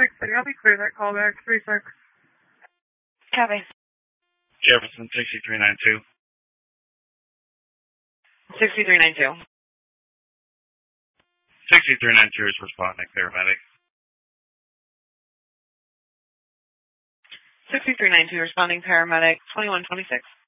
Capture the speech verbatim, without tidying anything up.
six City. I'll be clear that call back. three six. Copy. Jefferson, sixty-three ninety-two. sixty-three ninety-two. sixty-three ninety-two is responding, paramedic. sixty-three ninety-two responding, paramedic. twenty-one twenty-six.